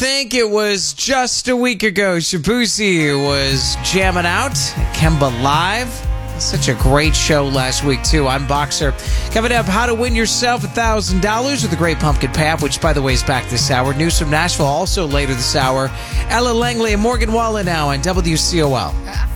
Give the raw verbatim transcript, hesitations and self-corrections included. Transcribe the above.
think it was just a week ago Shabuzi was jamming out at Kemba Live. Such a great show last week, too. I'm Boxer. Coming up, how to win yourself one thousand dollars with the Great Pumpkin Path, which, by the way, is back this hour. News from Nashville also later this hour. Ella Langley and Morgan Wallen now on W C O L.